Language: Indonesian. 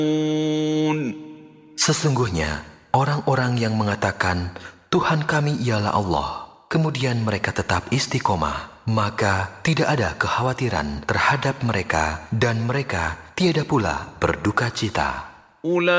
Sesungguhnya, orang-orang yang mengatakan, Tuhan kami ialah Allah, kemudian mereka tetap istiqomah, maka tidak ada kekhawatiran terhadap mereka dan mereka tiada pula berduka cita.